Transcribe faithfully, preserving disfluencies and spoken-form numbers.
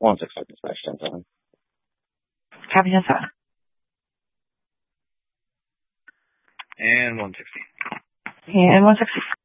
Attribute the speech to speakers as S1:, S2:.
S1: one sixty slash ten seven.
S2: Copy ten seven.
S3: And one sixty.
S2: And one sixty.